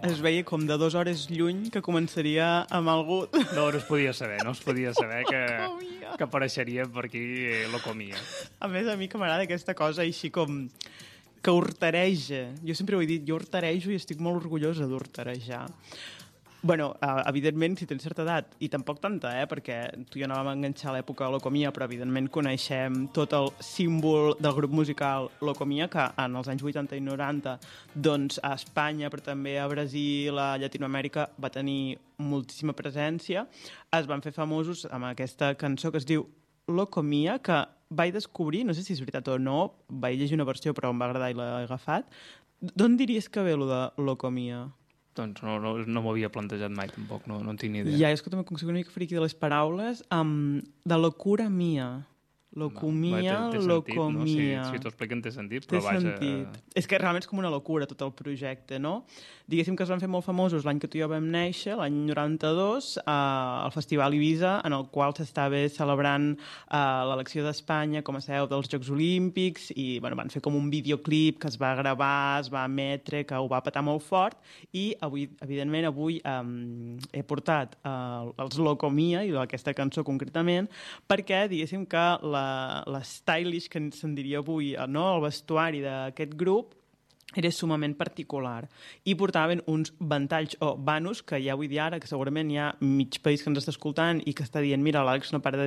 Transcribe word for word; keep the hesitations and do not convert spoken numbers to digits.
es veia com de dues hores lluny que començaria amb algú... No, no es podia saber, no es podia saber que, que apareixeria per aquí lo comia. A més, a mi que m'agrada aquesta cosa així com que hortareja. Jo sempre ho he dit, jo hortarejo i estic molt orgullosa d'hortarejar. Bueno, uh, evidentment, si tens certa edat, i tampoc tanta, eh, perquè tu i jo no vam enganxar a l'època de Locomia, però evidentment coneixem tot el símbol del grup musical Locomia, que en els anys vuitanta i noranta, doncs a Espanya, però també a Brasil, a Llatinoamèrica, va tenir moltíssima presència. Es van fer famosos amb aquesta cançó que es diu Locomia, que vaig descobrir, no sé si és veritat o no, vaig llegir una versió però em va agradar i l'he agafat. D'on diries que ve lo de Locomia? Doncs no, no, no m'ho havia plantejat mai, tampoc, no, no en tinc ni idea. Ja, és que també com que soc una mica friqui de les paraules, um, de locura mia. Locomia, té, té locomia. No? Si, si t'ho expliquen té sentit, però té vaja... sentit. És que realment és com una locura tot el projecte, no? Diguéssim que es van fer molt famosos l'any que tu i jo vam néixer, l'any noranta-dos, eh, al Festival Ibiza, en el qual s'estava celebrant eh, l'elecció d'Espanya com a seu dels Jocs Olímpics i bueno, van fer com un videoclip que es va gravar, es va emetre, que ho va petar molt fort i avui, evidentment avui eh, he portat eh, els Locomia i aquesta cançó concretament perquè diguéssim que la l'stylish, que se'n diria avui, no? El vestuari d'aquest grup era sumament particular i portaven uns ventalls o vanos que ja vull dir ara, que segurament hi ha mig país que ens està escoltant i que està dient, mira, l'Àlex no para de